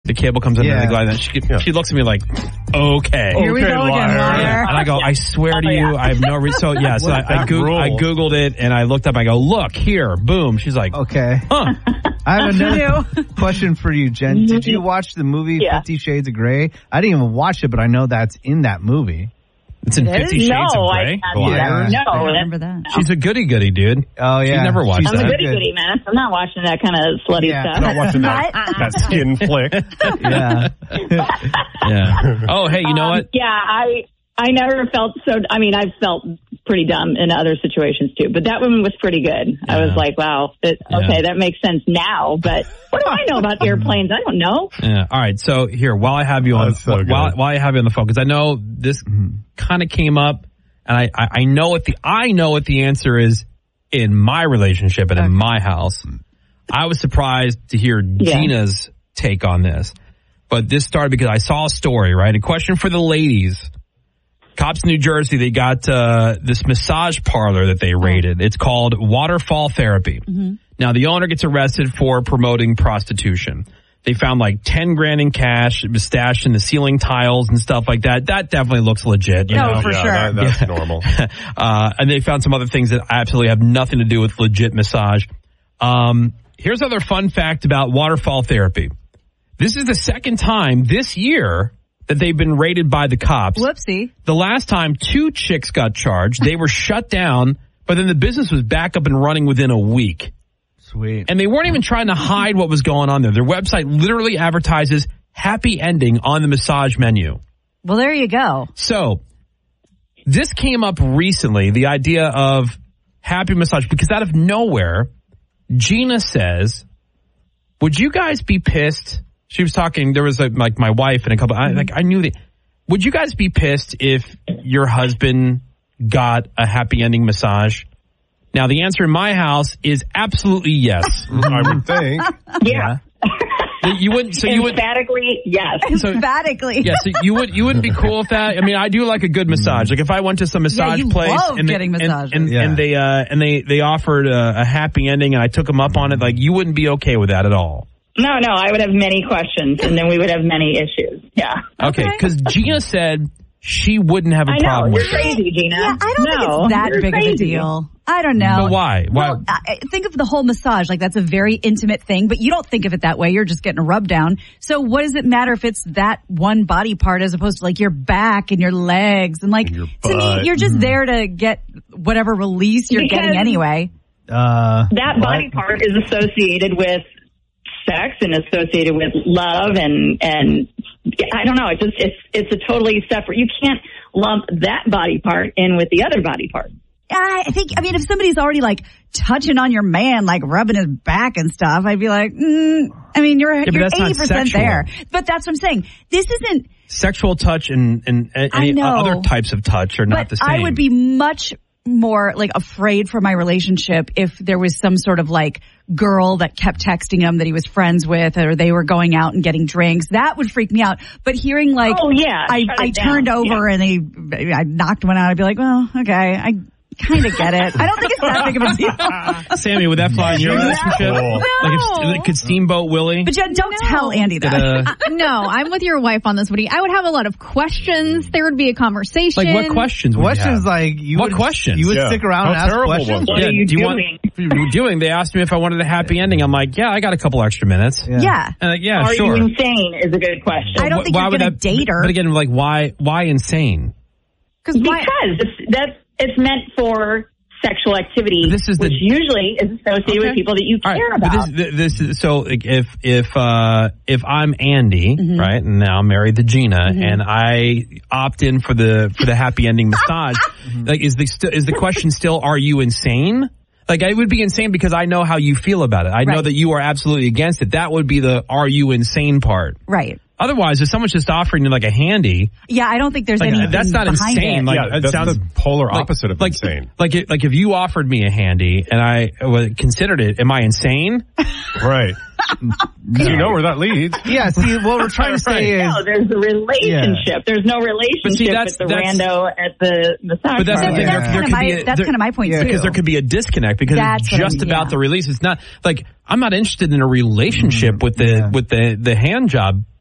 The cable comes under the glass. And she looks at me like, okay. Here we go again, liar. And I go, I swear to you, I have no reason. So, yeah, so I Googled it, and I looked up. I go, look, here, boom. She's like, okay. Huh. I have another question for you, Jen. Did you watch the movie 50 Shades of Grey? I didn't even watch it, but I know that's in that movie. It's in 50 Shades of Grey? I remember that. She's a goody-goody, dude. Oh, yeah. She's never watched that. I'm a goody-goody, man. I'm not watching that kind of slutty stuff. I'm not watching that skin flick. Yeah. Oh, hey, you know what? Yeah, I never felt so. I mean, I've felt pretty dumb in other situations too, but that one was pretty good. Yeah. I was like, wow, okay, that makes sense now. But what do I know about airplanes? I don't know. Yeah. All right. So here, while I have you on, while I have you on the phone, because I know this kind of came up, and I know what the answer is in my relationship and in my house. I was surprised to hear Gina's take on this, but this started because I saw a story, right? A question for the ladies. Cops in New Jersey, they got this massage parlor that they raided. It's called Waterfall Therapy. Mm-hmm. Now, the owner gets arrested for promoting prostitution. They found like 10 grand in cash. It was stashed in the ceiling tiles and stuff like that. That definitely looks legit. You know? For sure. That's normal. And they found some other things that absolutely have nothing to do with legit massage. Here's another fun fact about Waterfall Therapy. This is the second time this year that they've been raided by the cops. Whoopsie. The last time 2 chicks got charged, they were shut down, but then the business was back up and running within a week. Sweet. And they weren't even trying to hide what was going on there. Their website literally advertises happy ending on the massage menu. Well, there you go. So this came up recently, the idea of happy massage, because out of nowhere, Gina says, would you guys be pissed? She was talking, there was like my wife and a couple, I knew that. Would you guys be pissed if your husband got a happy ending massage? Now, the answer in my house is absolutely yes. I would think. Yeah. You wouldn't, so you would. Emphatically, yes. Emphatically. Yeah, so you wouldn't be cool with that? I mean, I do like a good massage. Like if I went to some massage place love getting massages. and they offered a happy ending and I took them up on it, like you wouldn't be okay with that at all. No, I would have many questions, and then we would have many issues. Yeah. Okay, because Gina said she wouldn't have a problem with it. You're crazy, Gina. Yeah, I don't think it's that big of a deal. I don't know. But why? Well, think of the whole massage. Like, that's a very intimate thing, but you don't think of it that way. You're just getting a rub down. So what does it matter if it's that one body part as opposed to, like, your back and your legs? And, like, to me, you're just there to get whatever release you're getting anyway. That body part is associated with sex and associated with love and I don't know, it's a totally separate. You can't lump that body part in with the other body part. I mean, if somebody's already like touching on your man, like rubbing his back and stuff, I'd be like, I mean, you're 80% there. But that's what I'm saying. This isn't sexual touch and any other types of touch are not the same. I would be much more like afraid for my relationship if there was some sort of like girl that kept texting him that he was friends with, or they were going out and getting drinks. That would freak me out. But hearing like, I turned over and I knocked one out, I'd be like, well, okay, I kind of get it. I don't think it's that big of a deal. Sammy, would that fly in your relationship? No. Like could Steamboat Willie? But Jen, don't tell Andy that. No, I'm with your wife on this, Woody. I would have a lot of questions. There would be a conversation. Like what questions would you have? Like what questions? You would stick around and ask questions? What are you doing? What are you doing? They asked me if I wanted a happy ending. I'm like, yeah, I got a couple extra minutes. Yeah. And like, yeah, are sure. Are you insane is a good question. I don't think you're going to date her. But again, like, why insane? Because it's meant for sexual activity, which usually is associated with people that you care about. But this is so. Like, if I'm Andy, right, and now I'm married to Gina, and I opt in for the happy ending massage, like is the question still, are you insane? Like, I would be insane because I know how you feel about it. I know that you are absolutely against it. That would be the are you insane part. Right. Otherwise, if someone's just offering you like a handy, I don't think there's anything that's not insane. It. Like, it sounds the polar opposite of insane. Like if you offered me a handy and I considered it, am I insane? Right. You know where that leads. Yeah. See, what we're trying to say is there's a relationship. Yeah. There's no relationship with the rando at the massage. But that's the thing. That's kind of my point too. Because there could be a disconnect because it's just about the release. It's not like I'm not interested in a relationship with the hand job